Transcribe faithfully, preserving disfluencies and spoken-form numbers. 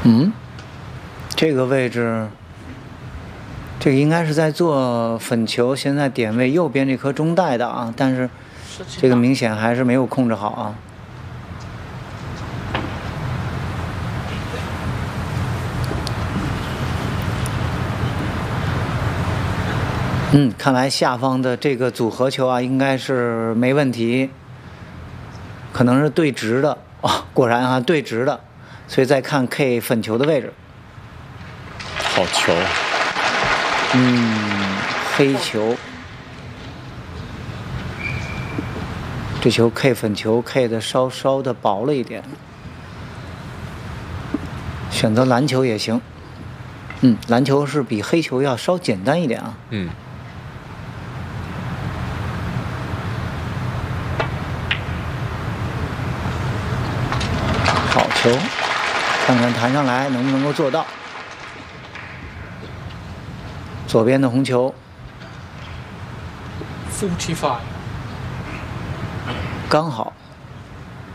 嗯，这个位置，这个应该是在做粉球，现在点位右边这颗中带的啊，但是这个明显还是没有控制好啊。嗯，看来下方的这个组合球啊，应该是没问题，可能是对直的哦，果然啊，对直的，所以再看 K 粉球的位置。 好球。 嗯，黑球，这球 K 粉球 K 的稍稍的薄了一点，选择蓝球也行。嗯，蓝球是比黑球要稍简单一点啊。 嗯。 好球，看看弹上来能不能够做到。左边的红球 ，forty-five， 刚好。